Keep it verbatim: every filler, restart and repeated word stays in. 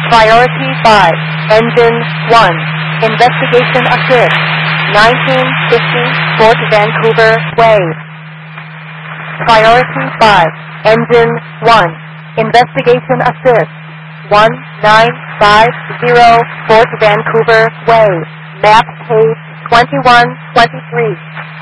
Priority five, Engine one, Investigation Assist, nineteen fifty Fort Vancouver Way. Priority five, Engine one, Investigation Assist, one nine five zero Fort Vancouver Way, map page twenty-one twenty-three.